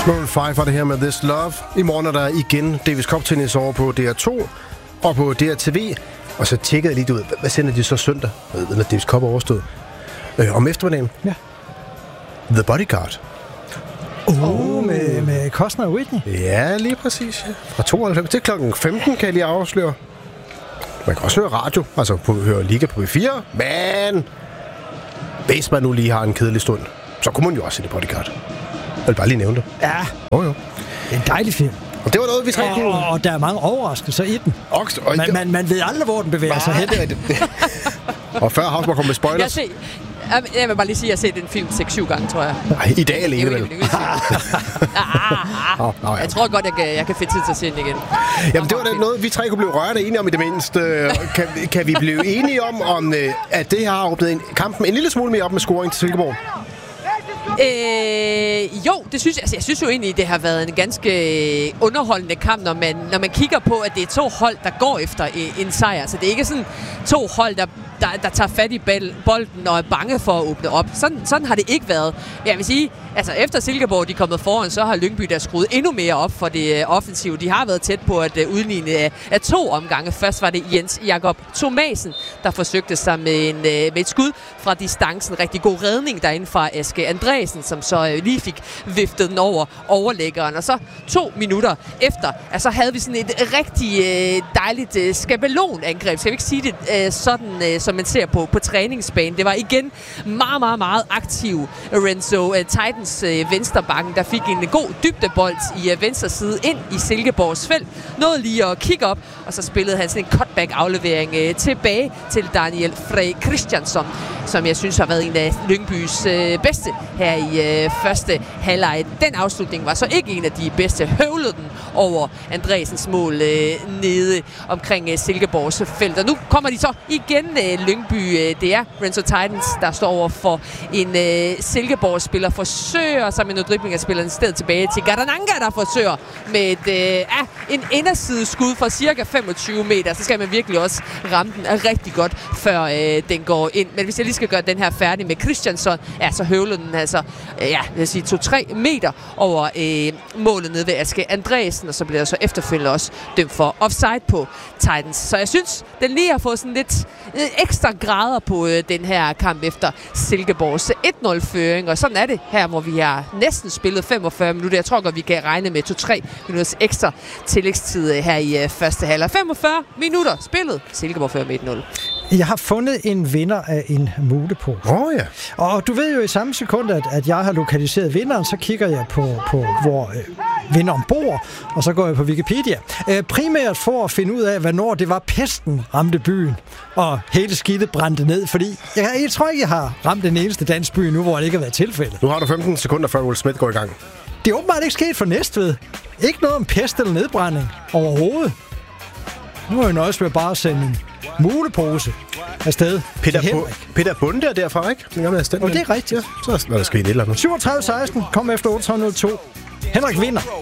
Maroon 5 var det her med This Love. I morgen er der igen Davis Cup tennis over på DR2 og på DRTV. Og så tjekkede jeg lige ud, hvad sender de så søndag, når Davis Cup er overstået? Om eftermiddagen? Ja. The Bodyguard. Med Costner og Whitney? Ja, lige præcis. Ja. Fra 92 til klokken 15 kan jeg lige afsløre. Man kan også høre radio, altså høre Liga på B4. Men hvis man nu lige har en kedelig stund, så kunne man jo også se The Bodyguard. Jeg vil bare lige nævne det. Ja. Jo. Det er en dejlig film. Og det var noget, vi tre kunne. Og der er mange overraskelser i den. Man ved aldrig, hvor den bevæger sig hen. Og før Hausmann kom med spoilers. Jeg vil bare lige sige, at jeg har set den film 6-7 gange, tror jeg. Ej, i dag alene, vel? Jeg tror godt, jeg kan finde tid til at se den igen. Jamen, det var da noget, vi tre kunne blive rørende enige om i det mindste. Kan vi blive enige om, at det har åbnet kampen en lille smule mere op med scoring til Silkeborg? Jo, det synes jeg. Altså, jeg synes jo egentlig, det har været en ganske underholdende kamp, når man kigger på, at det er to hold, der går efter en sejr. Så det er ikke sådan to hold, der tager fat i bolden og er bange for at åbne op. Sådan har det ikke været. Jeg vil sige, altså efter Silkeborg de er kommet foran, så har Lyngby der skruet endnu mere op for det offensive. De har været tæt på at udligne af 2 omgange. Først var det Jens Jakob Thomasen, der forsøgte sig med et skud fra distancen. Rigtig god redning derinde fra Aske Andresen, som så lige fik viftet den over overlæggeren. Og så 2 minutter efter, altså havde vi sådan et rigtig dejligt skabelonangreb. Skal vi ikke sige det sådan, som man ser på træningsbanen. Det var igen meget, meget, meget aktiv Renzo Titans venstrebakken, der fik en god dybdebold i venstre side ind i Silkeborgs felt. Nåede lige at kigge op, og så spillede han sådan en cutback-aflevering tilbage til Daniel Frey Christiansson, som jeg synes har været en af Lyngbys bedste her i første halvleg. Den afslutning var så ikke en af de bedste. Høvlede den over Andresens mål nede omkring Silkeborgs felt. Og nu kommer de så igen Lyngby. Det er Renzo Titans, der står over for en Silkeborg-spiller. Forsøger sig med noget dribling af spilleren i stedet tilbage til Garananga, der forsøger med en inderside-skud fra cirka 25 meter. Så skal man virkelig også ramme den rigtig godt, før den går ind. Men hvis jeg lige skal gøre den her færdig med Christiansson, så høvler den altså, jeg vil sige 2-3 meter over målet nede ved Aske Andresen, og så bliver der så efterfølgende også dømt for offside på Titans. Så jeg synes, den lige har fået sådan lidt ekstra grader på den her kamp efter Silkeborgs 1-0-føring, og sådan er det her, hvor vi har næsten spillet 45 minutter. Jeg tror godt, vi kan regne med 2-3 minutters ekstra tillægstid her i første halvleg. 45 minutter spillet. Silkeborg fører med 1-0. Jeg har fundet en vinder af en mulepose. Ja. Og du ved jo i samme sekund, at jeg har lokaliseret vinderen, så kigger jeg på hvor vinderen bor, og så går jeg på Wikipedia. Primært for at finde ud af, hvornår det var pesten ramte byen, og hele skidtet brændte ned, fordi jeg tror ikke, jeg har ramt den eneste dansk by nu, hvor det ikke har været tilfældet. Nu har du 15 sekunder, før Will Smith går i gang. Det er åbenbart ikke sket for Næstved. Ikke noget om pest eller nedbrænding overhovedet. Nu er jeg nøjes med bare at sende en mulepose afsted. Peter Bunde er derfra, ikke? Og det er rigtigt. Ja, så er der sket et eller andet. 37-16, kom efter 802. Henrik vinder.